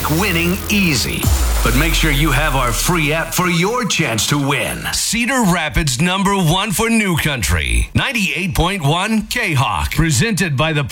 make winning easy. But make sure you have our free app for your chance to win. Cedar Rapids #1 for New Country. 98.1 K-Hawk. Presented by the